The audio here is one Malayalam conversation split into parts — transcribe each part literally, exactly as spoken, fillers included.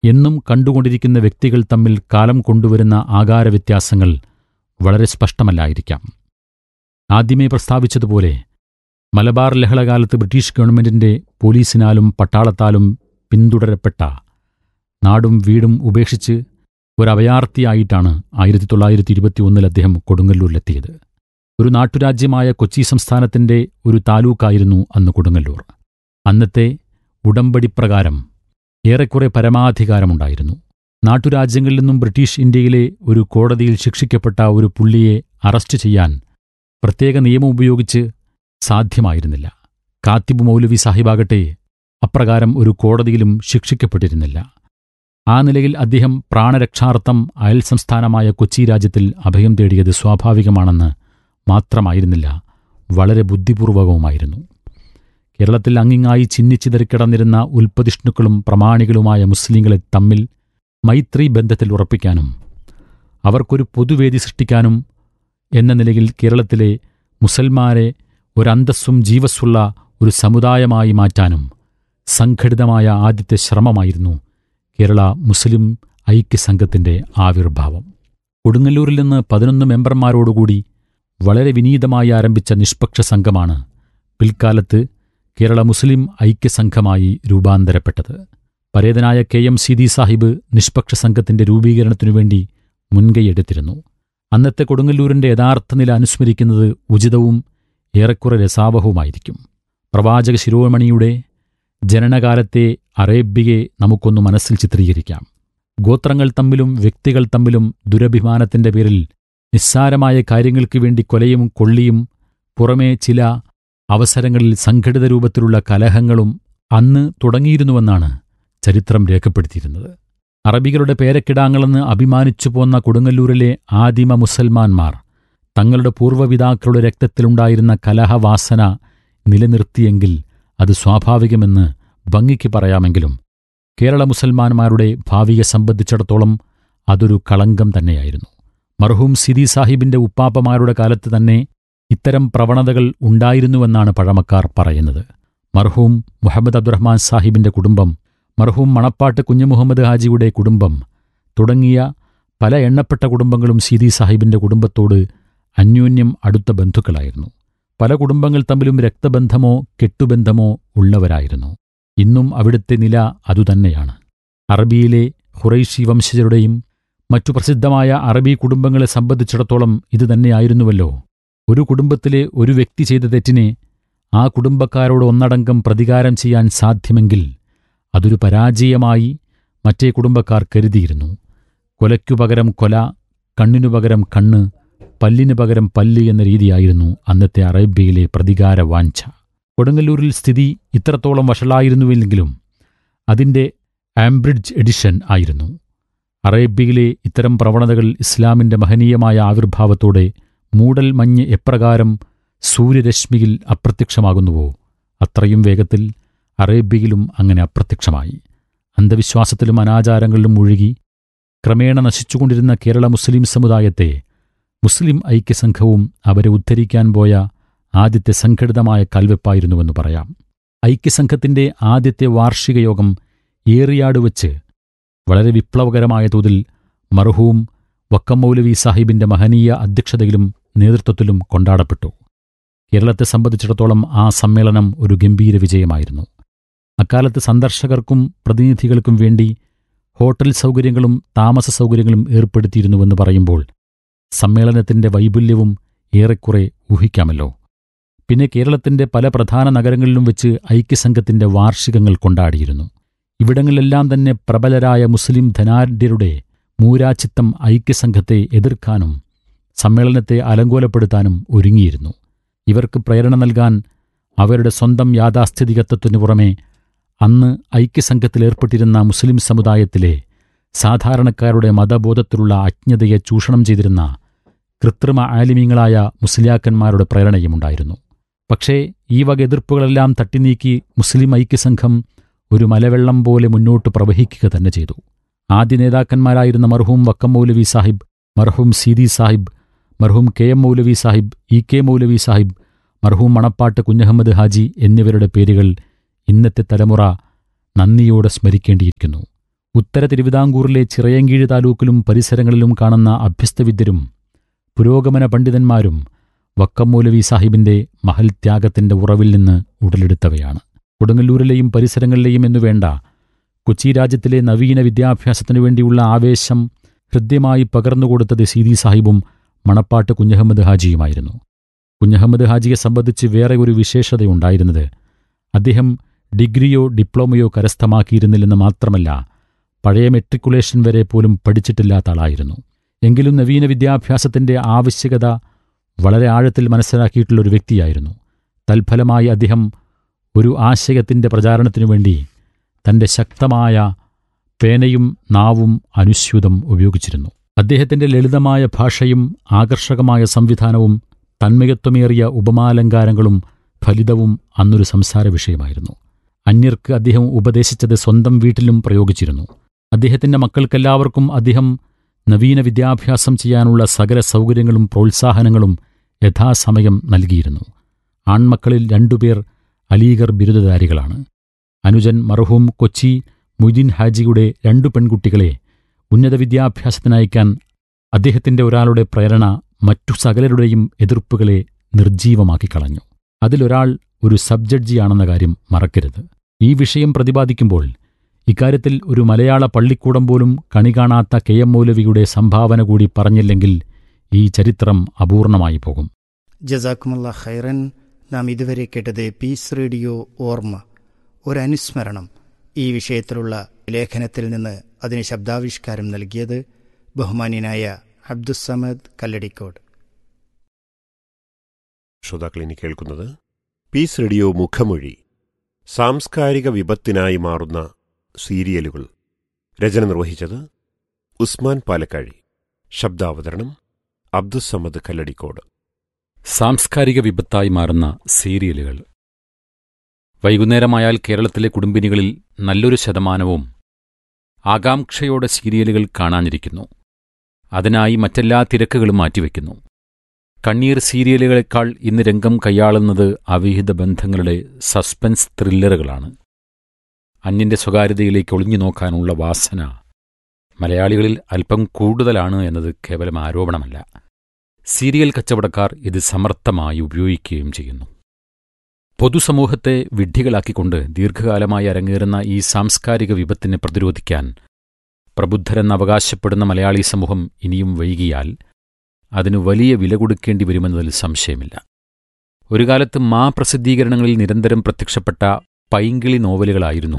എന്നും കണ്ടുകൊണ്ടിരിക്കുന്ന വ്യക്തികൾ തമ്മിൽ കാലം കൊണ്ടുവരുന്ന ആകാരവ്യത്യാസങ്ങൾ വളരെ സ്പഷ്ടമല്ലായിരിക്കാം. ആദ്യമേ പ്രസ്താവിച്ചതുപോലെ മലബാർ ലഹളകാലത്ത് ബ്രിട്ടീഷ് ഗവൺമെന്റിന്റെ പോലീസിനാലും പട്ടാളത്താലും പിന്തുടരപ്പെട്ട നാടും വീടും ഉപേക്ഷിച്ച് ഒരഭയാർത്ഥിയായിട്ടാണ് ആയിരത്തി തൊള്ളായിരത്തി ഇരുപത്തി ഒന്നിൽ അദ്ദേഹം കൊടുങ്ങല്ലൂരിലെത്തിയത്. ഒരു നാട്ടുരാജ്യമായ കൊച്ചി സംസ്ഥാനത്തിന്റെ ഒരു താലൂക്കായിരുന്നു അന്ന് കൊടുങ്ങല്ലൂർ. അന്നത്തെ ഉടമ്പടിപ്രകാരം ഏറെക്കുറെ പരമാധികാരമുണ്ടായിരുന്നു. നാട്ടുരാജ്യങ്ങളിൽ നിന്നും ബ്രിട്ടീഷ് ഇന്ത്യയിലെ ഒരു കോടതിയിൽ ശിക്ഷിക്കപ്പെട്ട ഒരു പുള്ളിയെ അറസ്റ്റ് ചെയ്യാൻ പ്രത്യേക നിയമം ഉപയോഗിച്ച് സാധ്യമായിരുന്നില്ല. കാത്തിബ് മൗലവി സാഹിബാകട്ടെ അപ്രകാരം ഒരു കോടതിയിലും ശിക്ഷിക്കപ്പെട്ടിരുന്നില്ല. ആ നിലയിൽ അദ്ദേഹം പ്രാണരക്ഷാർത്ഥം അയൽ സംസ്ഥാനമായ കൊച്ചി രാജ്യത്തിൽ അഭയം തേടിയത് സ്വാഭാവികമാണെന്ന് മാത്രമായിരുന്നില്ല, വളരെ ബുദ്ധിപൂർവകവുമായിരുന്നു. കേരളത്തിൽ അങ്ങിങ്ങായി ചിന്നിച്ചിതറിക്കിടന്നിരുന്ന ഉൽപ്പതിഷ്ണുക്കളും പ്രമാണികളുമായ മുസ്ലിങ്ങളെ തമ്മിൽ മൈത്രി ബന്ധത്തിൽ ഉറപ്പിക്കാനും അവർക്കൊരു പൊതുവേദി സൃഷ്ടിക്കാനും എന്ന നിലയിൽ കേരളത്തിലെ മുസൽമാരെ ഒരന്തസ്സും ജീവസ്സുള്ള ഒരു സമുദായമായി മാറ്റാനും സംഘടിതമായ ആദ്യത്തെ ശ്രമമായിരുന്നു കേരള മുസ്ലിം ഐക്യസംഘത്തിന്റെ ആവിർഭാവം. കൊടുങ്ങല്ലൂരിൽ നിന്ന് പതിനൊന്ന് മെമ്പർമാരോടുകൂടി വളരെ വിനീതമായി ആരംഭിച്ച നിഷ്പക്ഷ സംഘമാണ് പിൽക്കാലത്ത് കേരള മുസ്ലിം ഐക്യസംഘമായി രൂപാന്തരപ്പെട്ടത്. പരേതനായ കെ എം സീതി സാഹിബ് നിഷ്പക്ഷ സംഘത്തിന്റെ രൂപീകരണത്തിനുവേണ്ടി മുൻകൈയെടുത്തിരുന്നു. അന്നത്തെ കൊടുങ്ങല്ലൂരിന്റെ യഥാർത്ഥ നില അനുസ്മരിക്കുന്നത് ഉചിതവും ഏറെക്കുറെ രസാവഹവുമായിരിക്കും. പ്രവാചക ശിരോമണിയുടെ ജനനകാലത്തെ അറേബ്യയെ നമുക്കൊന്നു മനസ്സിൽ ചിത്രീകരിക്കാം. ഗോത്രങ്ങൾ തമ്മിലും വ്യക്തികൾ തമ്മിലും ദുരഭിമാനത്തിന്റെ പേരിൽ നിസ്സാരമായ കാര്യങ്ങൾക്കു വേണ്ടി കൊലയും കൊള്ളിയും പുറമേ ചില അവസരങ്ങളിൽ സംഘടിത രൂപത്തിലുള്ള കലഹങ്ങളും അന്ന് തുടങ്ങിയിരുന്നുവെന്നാണ് ചരിത്രം രേഖപ്പെടുത്തിയിരുന്നത്. അറബികളുടെ പേരക്കിടാങ്ങളെന്ന് അഭിമാനിച്ചു പോന്ന കൊടുങ്ങല്ലൂരിലെ ആദിമ മുസൽമാന്മാർ തങ്ങളുടെ പൂർവ്വപിതാക്കളുടെ രക്തത്തിലുണ്ടായിരുന്ന കലഹവാസന നിലനിർത്തിയെങ്കിൽ അത് സ്വാഭാവികമെന്ന് ഭംഗിക്ക് പറയാമെങ്കിലും കേരള മുസൽമാന്മാരുടെ ഭാവിയെ സംബന്ധിച്ചിടത്തോളം അതൊരു കളങ്കം തന്നെയായിരുന്നു. മർഹൂം സിദി സാഹിബിന്റെ ഉപ്പാപ്പമാരുടെ കാലത്ത് തന്നെ ഇത്തരം പ്രവണതകൾ ഉണ്ടായിരുന്നുവെന്നാണ് പഴമക്കാർ പറയുന്നത്. മർഹൂം മുഹമ്മദ് അബ്ദുറഹ്മാൻ സാഹിബിന്റെ കുടുംബം, മർഹൂം മണപ്പാട്ട് കുഞ്ഞുമുഹമ്മദ് ഹാജിയുടെ കുടുംബം തുടങ്ങിയ പല എണ്ണപ്പെട്ട കുടുംബങ്ങളും സീതി സാഹിബിന്റെ കുടുംബത്തോട് അന്യോന്യം അടുത്ത ബന്ധുക്കളായിരുന്നു. പല കുടുംബങ്ങൾ തമ്മിലും രക്തബന്ധമോ കെട്ടുബന്ധമോ ഉള്ളവരായിരുന്നു. ഇന്നും അവിടുത്തെ നില അതുതന്നെയാണ്. അറബിയിലെ ഖുറൈശി വംശജരുടെയും മറ്റു പ്രസിദ്ധമായ അറബി കുടുംബങ്ങളെ സംബന്ധിച്ചിടത്തോളം ഇതുതന്നെയായിരുന്നുവല്ലോ. ഒരു കുടുംബത്തിലെ ഒരു വ്യക്തി ചെയ്ത തെറ്റിനെ ആ കുടുംബക്കാരോട് ഒന്നടങ്കം പ്രതികാരം ചെയ്യാൻ സാധ്യമെങ്കിൽ അതൊരു പരാജയമായി മറ്റേ കുടുംബക്കാർ കരുതിയിരുന്നു. കൊലയ്ക്കു പകരം കൊല, കണ്ണിനു പകരം കണ്ണ്, പല്ലിനു പകരം പല്ല് എന്ന രീതിയായിരുന്നു അന്നത്തെ അറേബ്യയിലെ പ്രതികാര വാഞ്ച. കൊടുങ്ങല്ലൂരിൽ സ്ഥിതി ഇത്രത്തോളം വഷളായിരുന്നുവെങ്കിലും അതിൻ്റെ ആംബ്രിഡ്ജ് എഡിഷൻ ആയിരുന്നു. അറേബ്യയിലെ ഇത്തരം പ്രവണതകൾ ഇസ്ലാമിന്റെ മഹനീയമായ ആവിർഭാവത്തോടെ മൂടൽ മഞ്ഞ് എപ്രകാരം സൂര്യരശ്മിയിൽ അപ്രത്യക്ഷമാകുന്നുവോ അത്രയും വേഗത്തിൽ അറേബ്യയിലും അങ്ങനെ അപ്രത്യക്ഷമായി. അന്ധവിശ്വാസത്തിലും അനാചാരങ്ങളിലും മുഴുകി ക്രമേണ നശിച്ചുകൊണ്ടിരുന്ന കേരള മുസ്ലിം സമുദായത്തെ മുസ്ലിം ഐക്യസംഘവും അവരെ ഉദ്ധരിക്കാൻ പോയ ആദ്യത്തെ സംഘടിതമായ കൽവെപ്പായിരുന്നുവെന്ന് പറയാം. ഐക്യസംഘത്തിന്റെ ആദ്യത്തെ വാർഷിക യോഗം ഏറിയാട് വച്ച് വളരെ വിപ്ലവകരമായ തോതിൽ മർഹൂം വക്കം മൗലവി സാഹിബിന്റെ മഹനീയ അധ്യക്ഷതയിലും നേതൃത്വത്തിലും കൊണ്ടാടപ്പെട്ടു. കേരളത്തെ സംബന്ധിച്ചിടത്തോളം ആ സമ്മേളനം ഒരു ഗംഭീര വിജയമായിരുന്നു. അക്കാലത്ത് സന്ദർശകർക്കും പ്രതിനിധികൾക്കും വേണ്ടി ഹോട്ടൽ സൗകര്യങ്ങളും താമസ സൗകര്യങ്ങളും ഏർപ്പെടുത്തിയിരുന്നുവെന്ന് പറയുമ്പോൾ സമ്മേളനത്തിന്റെ വൈപുല്യവും ഏറെക്കുറെ ഊഹിക്കാമല്ലോ. പിന്നെ കേരളത്തിന്റെ പല പ്രധാന നഗരങ്ങളിലും വെച്ച് ഐക്യസംഘത്തിന്റെ വാർഷികങ്ങൾ കൊണ്ടാടിയിരുന്നു. ഇവിടങ്ങളിലെല്ലാം തന്നെ പ്രബലരായ മുസ്ലിം ധനാഢ്യരുടെ മൂരാച്ചിത്തം ഐക്യസംഘത്തെ എതിർക്കാനും സമ്മേളനത്തെ അലങ്കോലപ്പെടുത്താനും ഒരുങ്ങിയിരുന്നു. ഇവർക്ക് പ്രേരണ നൽകാൻ അവരുടെ സ്വന്തം യാഥാസ്ഥിതികത്വത്തിനു പുറമെ അന്ന് ഐക്യസംഘത്തിലേർപ്പെട്ടിരുന്ന മുസ്ലിം സമുദായത്തിലെ സാധാരണക്കാരുടെ മതബോധത്തിലുള്ള അജ്ഞതയെ ചൂഷണം ചെയ്തിരുന്ന കൃത്രിമ ആലിമീങ്ങളായ മുസ്ലിയാക്കന്മാരുടെ പ്രേരണയുമുണ്ടായിരുന്നു. പക്ഷേ ഈ വക എതിർപ്പുകളെല്ലാം തട്ടിനീക്കി മുസ്ലിം ഐക്യസംഘം ഒരു മലവെള്ളം പോലെ മുന്നോട്ട് പ്രവഹിക്കുക തന്നെ ചെയ്തു. ആദ്യ നേതാക്കന്മാരായിരുന്ന മർഹൂം വക്കം മൗലവി സാഹിബ്, മർഹൂം സീതി സാഹിബ്, മർഹൂം കെ എം മൗലവി സാഹിബ്, ഇ കെ മൗലവി സാഹിബ്, മർഹൂം മണപ്പാട്ട് കുഞ്ഞഹമ്മദ് ഹാജി എന്നിവരുടെ പേരുകൾ ഇന്നത്തെ തലമുറ നന്ദിയോടെ സ്മരിക്കേണ്ടിയിരിക്കുന്നു. ഉത്തര തിരുവിതാംകൂറിലെ ചിറയൻകീഴ് താലൂക്കിലും പരിസരങ്ങളിലും കാണുന്ന അഭ്യസ്തവിദ്യരും പുരോഗമന പണ്ഡിതന്മാരും വക്കം മൗലവി സാഹിബിന്റെ മഹൽ ത്യാഗത്തിന്റെ ഉറവിൽ നിന്ന് ഉടലെടുത്തവയാണ്. കൊടുങ്ങല്ലൂരിലെയും പരിസരങ്ങളിലെയും എന്നുവേണ്ട കൊച്ചി രാജ്യത്തിലെ നവീന വിദ്യാഭ്യാസത്തിനു വേണ്ടിയുള്ള ആവേശം ഹൃദ്യമായി പകർന്നുകൊടുത്തത് സീതി സാഹിബും മണപ്പാട്ട് കുഞ്ഞഹമ്മദ് ഹാജിയുമായിരുന്നു. കുഞ്ഞഹമ്മദ് ഹാജിയെ സംബന്ധിച്ച് വേറെ ഒരു വിശേഷതയുണ്ടായിരുന്നത് അദ്ദേഹം ഡിഗ്രിയോ ഡിപ്ലോമയോ കരസ്ഥമാക്കിയിരുന്നില്ലെന്ന് മാത്രമല്ല, പഴയ മെട്രിക്കുലേഷൻ വരെ പോലും പഠിച്ചിട്ടില്ലാത്ത ആളായിരുന്നു. എങ്കിലും നവീന വിദ്യാഭ്യാസത്തിന്റെ ആവശ്യകത വളരെ ആഴത്തിൽ മനസ്സിലാക്കിയിട്ടുള്ളൊരു വ്യക്തിയായിരുന്നു. തൽഫലമായി അദ്ദേഹം ഒരു ആശയത്തിന്റെ പ്രചാരണത്തിനു വേണ്ടി തന്റെ ശക്തമായ പേനയും നാവും അനുസ്യൂതം ഉപയോഗിച്ചിരുന്നു. അദ്ദേഹത്തിന്റെ ലളിതമായ ഭാഷയും ആകർഷകമായ സംവിധാനവും തന്മയത്വമേറിയ ഉപമാലങ്കാരങ്ങളും ഫലിതവും അന്നൊരു സംസാര വിഷയമായിരുന്നു. അന്യർക്ക് അദ്ദേഹം ഉപദേശിച്ചത് സ്വന്തം വീട്ടിലും പ്രയോഗിച്ചിരുന്നു. അദ്ദേഹത്തിന്റെ മക്കൾക്കെല്ലാവർക്കും അദ്ദേഹം നവീന വിദ്യാഭ്യാസം ചെയ്യാനുള്ള സകല സൗകര്യങ്ങളും പ്രോത്സാഹനങ്ങളും യഥാസമയം നൽകിയിരുന്നു. ആൺമക്കളിൽ രണ്ടുപേർ അലീഗർ ബിരുദധാരികളാണ്. അനുജൻ മർഹൂം കൊച്ചി മൊയ്തീൻ ഹാജിയുടെ രണ്ടു പെൺകുട്ടികളെ ഉന്നത വിദ്യാഭ്യാസത്തിനയക്കാൻ അദ്ദേഹത്തിന്റെ ഒരാളുടെ പ്രേരണ മറ്റു സകലരുടെയും എതിർപ്പുകളെ നിർജ്ജീവമാക്കി കളഞ്ഞു. അതിലൊരാൾ ഒരു സബ് ജഡ്ജിയാണെന്ന കാര്യം മറക്കരുത്. ഈ വിഷയം പ്രതിപാദിക്കുമ്പോൾ ഇക്കാര്യത്തിൽ ഒരു മലയാള പള്ളിക്കൂടം പോലും കണി കാണാത്ത കെ എം മൗലവിയുടെ സംഭാവന കൂടി പറഞ്ഞില്ലെങ്കിൽ ഈ ചരിത്രം അപൂർണമായി പോകും. ജസാക്കുമുല്ലാ ഖൈറൻ. നാം ഇതുവരെ കേട്ടത് പീസ് റേഡിയോ ഓർമ്മ, ഒരനുസ്മരണം. ഈ വിഷയത്തിലുള്ള ലേഖനത്തിൽ നിന്ന് അതിന് ശബ്ദാവിഷ്കാരം നൽകിയത് ബഹുമാന്യനായ അബ്ദുസ്സമദ് കല്ലടിക്കോട്. ശ്രോതാക്കളിനി കേൾക്കുന്നത് പീസ് റേഡിയോ മുഖമൊഴി, സാംസ്കാരിക വിപത്തിനായി മാറുന്ന സീരിയലുകൾ. രചന നിർവഹിച്ചത് ഉസ്മാൻ പാലക്കാഴി. ശബ്ദാവതരണം അബ്ദുസ്സമദ് കല്ലടിക്കോട്. സാംസ്കാരിക വിപത്തായി മാറുന്ന സീരിയലുകൾ. വൈകുന്നേരമായാൽ കേരളത്തിലെ കുടുംബിനികളിൽ നല്ലൊരു ശതമാനവും ആകാംക്ഷയോടെ സീരിയലുകൾ കാണാനിരിക്കുന്നു. അതിനായി മറ്റെല്ലാ തിരക്കുകളും മാറ്റിവെക്കുന്നു. കണ്ണീർ സീരിയലുകളെക്കാൾ ഇന്ന് രംഗം കൈയാളുന്നത് അവിഹിത ബന്ധങ്ങളുടെ സസ്പെൻസ് ത്രില്ലറുകളാണ്. അന്യന്റെ സ്വകാര്യതയിലേക്ക് ഒളിഞ്ഞു നോക്കാനുള്ള വാസന മലയാളികളിൽ അല്പം കൂടുതലാണ് എന്നത് കേവലം ആരോപണമല്ല. സീരിയൽ കച്ചവടക്കാർ ഇത് സമർത്ഥമായി ഉപയോഗിക്കുകയും ചെയ്യുന്നു. പൊതുസമൂഹത്തെ വിഡ്ഢികളാക്കിക്കൊണ്ട് ദീർഘകാലമായി അരങ്ങേറുന്ന ഈ സാംസ്കാരിക വിപത്തിനെ പ്രതിരോധിക്കാൻ പ്രബുദ്ധരെന്ന് അവകാശപ്പെടുന്ന മലയാളി സമൂഹം ഇനിയും വൈകിയാൽ അതിനു വലിയ വില കൊടുക്കേണ്ടി വരുമെന്നതിൽ സംശയമില്ല. ഒരു കാലത്ത് മാ പ്രസിദ്ധീകരണങ്ങളിൽ നിരന്തരം പ്രത്യക്ഷപ്പെട്ട പൈങ്കിളി നോവലുകളായിരുന്നു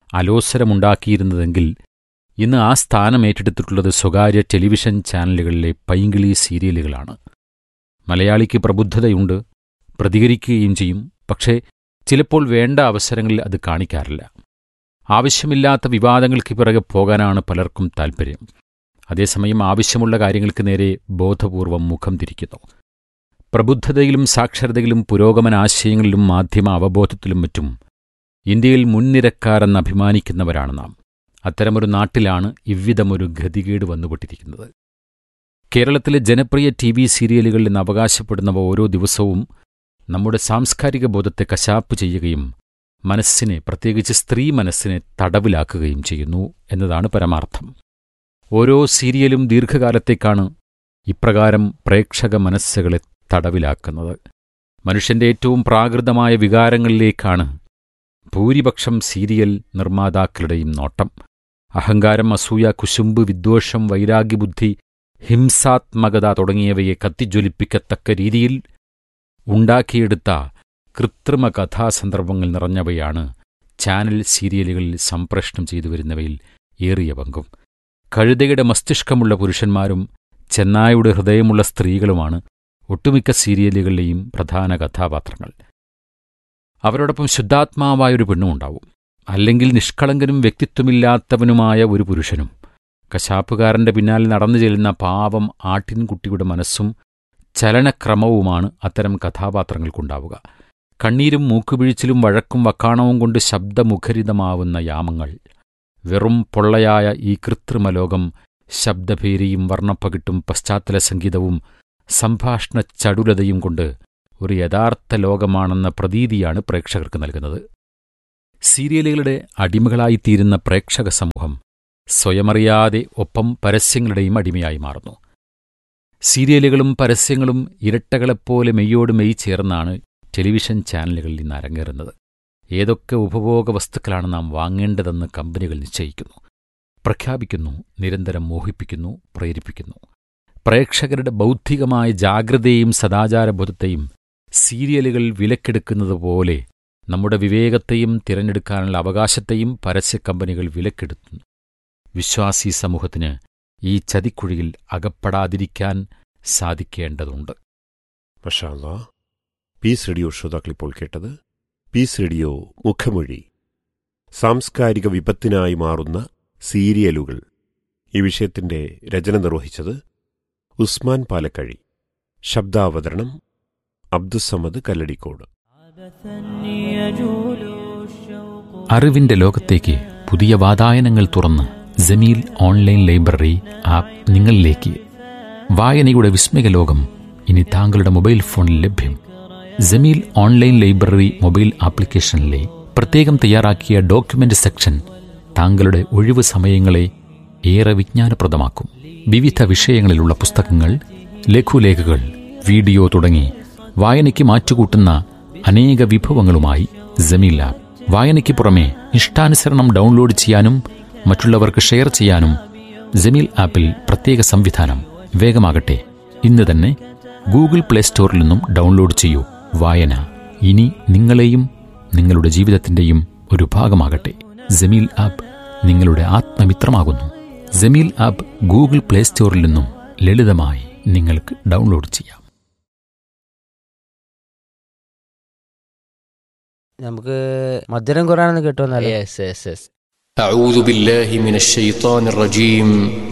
അലോസരമുണ്ടാക്കിയിരുന്നതെങ്കിൽ ഇന്ന് ആ സ്ഥാനം ഏറ്റെടുത്തിട്ടുള്ളത് സ്വകാര്യ ടെലിവിഷൻ ചാനലുകളിലെ പൈങ്കിളി സീരിയലുകളാണ്. മലയാളിക്ക് പ്രബുദ്ധതയുണ്ട്, പ്രതികരിക്കുകയും ചെയ്യും. പക്ഷേ ചിലപ്പോൾ വേണ്ട അവസരങ്ങളിൽ അത് കാണിക്കാറില്ല. ആവശ്യമില്ലാത്ത വിവാദങ്ങൾക്ക് പിറകെ പോകാനാണ് പലർക്കും താൽപ്പര്യം. അതേസമയം ആവശ്യമുള്ള കാര്യങ്ങൾക്ക് നേരെ ബോധപൂർവം മുഖം തിരിക്കുന്നു. പ്രബുദ്ധതയിലും സാക്ഷരതയിലും പുരോഗമനാശയങ്ങളിലും മാധ്യമ അവബോധത്തിലും മറ്റും ഇന്ത്യയിൽ മുൻനിരക്കാരെന്ന് അഭിമാനിക്കുന്നവരാണ് നാം. അത്തരമൊരു നാട്ടിലാണ് ഇவ்விധമൊരു ഗതികേട് വന്നുപെട്ടിരിക്കുന്നത്. കേരളത്തിലെ ജനപ്രിയ ടി വി സീരിയലുകളിൽ നിന്ന് അവകാശപ്പെടുന്നവ ഓരോ ദിവസവും നമ്മുടെ സാംസ്കാരിക ബോധത്തെ കശാപ്പ് ചെയ്യുകയും മനസ്സിനെ, പ്രത്യേകിച്ച് സ്ത്രീ മനസ്സിനെ തടവിലാക്കുകയും ചെയ്യുന്നു എന്നതാണ് പരമാർത്ഥം. ഓരോ സീരിയലും ദീർഘകാലത്തേക്കാണ് ഇപ്രകാരം പ്രേക്ഷക മനസ്സുകളെ തടവിലാക്കുന്നത്. മനുഷ്യന്റെ ഏറ്റവും പ്രാകൃതമായ വികാരങ്ങളിലേക്കാണ് ഭൂരിപക്ഷം സീരിയൽ നിർമ്മാതാക്കളുടെയും നോട്ടം. അഹങ്കാരം, അസൂയ, കുശുമ്പ്, വിദ്വേഷം, വൈരാഗ്യബുദ്ധി, ഹിംസാത്മകത തുടങ്ങിയവയെ കത്തിജ്വലിപ്പിക്കത്തക്ക രീതിയിൽ ഉണ്ടാക്കിയെടുത്ത കൃത്രിമ കഥാസന്ദർഭങ്ങൾ നിറഞ്ഞവയാണ് ചാനൽ സീരിയലുകളിൽ സംപ്രേഷണം ചെയ്തു വരുന്നവയിൽ ഏറിയ പങ്കും. കഴുതയുടെ മസ്തിഷ്കമുള്ള പുരുഷന്മാരും ചെന്നായുടെ ഹൃദയമുള്ള സ്ത്രീകളുമാണ് ഒട്ടുമിക്ക സീരിയലുകളിലെയും പ്രധാന കഥാപാത്രങ്ങൾ. അവരോടൊപ്പം ശുദ്ധാത്മാവായൊരു പെണ്ണുമുണ്ടാവും, അല്ലെങ്കിൽ നിഷ്കളങ്കനും വ്യക്തിത്വമില്ലാത്തവനുമായ ഒരു പുരുഷനും. കശാപ്പുകാരന്റെ പിന്നാലെ നടന്നു ചെല്ലുന്ന പാവം ആട്ടിൻകുട്ടിയുടെ മനസ്സും ചലനക്രമവുമാണ് അത്തരം കഥാപാത്രങ്ങൾക്കുണ്ടാവുക. കണ്ണീരും മൂക്കുപിഴിച്ചിലും വഴക്കും വക്കാണവും കൊണ്ട് ശബ്ദമുഖരിതമാവുന്ന യാമങ്ങൾ. വെറും പൊള്ളയായ ഈ കൃത്രിമലോകം ശബ്ദഭേരിയും വർണ്ണപ്പകിട്ടും പശ്ചാത്തല സംഗീതവും സംഭാഷണ ചടുലതയും കൊണ്ട് ഒരു യഥാർത്ഥ ലോകമാണെന്ന പ്രതീതിയാണ് പ്രേക്ഷകർക്ക് നൽകുന്നത്. സീരിയലുകളുടെ അടിമകളായിത്തീരുന്ന പ്രേക്ഷക സമൂഹം സ്വയമറിയാതെ ഒപ്പം പരസ്യങ്ങളുടെയും അടിമയായി മാറുന്നു. സീരിയലുകളും പരസ്യങ്ങളും ഇരട്ടകളെപ്പോലെ മെയ്യോട് മെയ് ചേർന്നാണ് ടെലിവിഷൻ ചാനലുകളിൽ ഇന്ന് അരങ്ങേറുന്നത്. ഏതൊക്കെ ഉപഭോഗ വസ്തുക്കളാണ് നാം വാങ്ങേണ്ടതെന്ന് കമ്പനികൾ നിശ്ചയിക്കുന്നു, പ്രഖ്യാപിക്കുന്നു, നിരന്തരം മോഹിപ്പിക്കുന്നു, പ്രേരിപ്പിക്കുന്നു. പ്രേക്ഷകരുടെ ബൗദ്ധികമായ ജാഗ്രതയെയും സദാചാരബോധത്തെയും സീരിയലുകൾ വിലക്കെടുക്കുന്നതുപോലെ നമ്മുടെ വിവേകത്തെയും തിരഞ്ഞെടുക്കാനുള്ള അവകാശത്തെയും പരസ്യക്കമ്പനികൾ വിലക്കെടുത്തുന്നു. വിശ്വാസി സമൂഹത്തിന് ഈ ചതിക്കുഴിയിൽ അകപ്പെടാതിരിക്കാൻ സാധിക്കേണ്ടതുണ്ട്. മാഷാ അല്ലാഹ്. പീസ് റേഡിയോ ശ്രോതാക്കളിപ്പോൾ കേട്ടത് പീസ് റേഡിയോ മുഖമൊഴി, സാംസ്കാരിക വിപത്തിനായി മാറുന്ന സീരിയലുകൾ. ഈ വിഷയത്തിന്റെ രചന നിർവഹിച്ചത് ഉസ്മാൻ പാലക്കഴി. ശബ്ദാവതരണം അബ്ദുസമദ് കല്ലടിക്കോട്. അറിവിന്റെ ലോകത്തേക്ക് പുതിയ വാതായനങ്ങൾ തുറന്ന് ജമീൽ ഓൺലൈൻ ലൈബ്രറി ആപ്പ് നിങ്ങളിലേക്ക്. വായനയുടെ വിസ്മയ ലോകം ഇനി താങ്കളുടെ മൊബൈൽ ഫോണിൽ ലഭ്യം. ജമീൽ ഓൺലൈൻ ലൈബ്രറി മൊബൈൽ ആപ്ലിക്കേഷനിലെ പ്രത്യേകം തയ്യാറാക്കിയ ഡോക്യുമെന്റ് സെക്ഷൻ താങ്കളുടെ ഒഴിവു സമയങ്ങളെ ഏറെ വിജ്ഞാനപ്രദമാക്കും. വിവിധ വിഷയങ്ങളിലുള്ള പുസ്തകങ്ങൾ, ലഘുലേഖകൾ, വീഡിയോ തുടങ്ങി വായനയ്ക്ക് മാറ്റുകൂട്ടുന്ന അനേക വിഭവങ്ങളുമായി ജമീൽ ആപ്പ്. വായനയ്ക്ക് പുറമെ ഇഷ്ടാനുസരണം ഡൗൺലോഡ് ചെയ്യാനും മറ്റുള്ളവർക്ക് ഷെയർ ചെയ്യാനും ജമീൽ ആപ്പിൽ പ്രത്യേക സംവിധാനം. വേഗമാകട്ടെ, ഇന്ന് തന്നെ ഗൂഗിൾ പ്ലേ സ്റ്റോറിൽ നിന്നും ഡൗൺലോഡ് ചെയ്യൂ. വായന ഇനി നിങ്ങളെയും നിങ്ങളുടെ ജീവിതത്തിന്റെയും ഒരു ഭാഗമാകട്ടെ. ജമീൽ ആപ്പ് നിങ്ങളുടെ ആത്മമിത്രമാകുന്നു. ജമീൽ ആപ്പ് ഗൂഗിൾ പ്ലേ സ്റ്റോറിൽ നിന്നും ലളിതമായി നിങ്ങൾക്ക് ഡൗൺലോഡ് ചെയ്യാം. നമുക്ക് മധുരം ഖുർആൻ കേട്ടോ. Yes, yes, yes. أعوذ بالله من الشيطان الرجيم